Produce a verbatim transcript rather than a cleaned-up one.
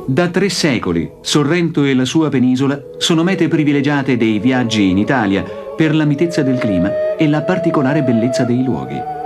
Da tre secoli, Sorrento e la sua penisola sono mete privilegiate dei viaggi in Italia per la mitezza del clima e la particolare bellezza dei luoghi.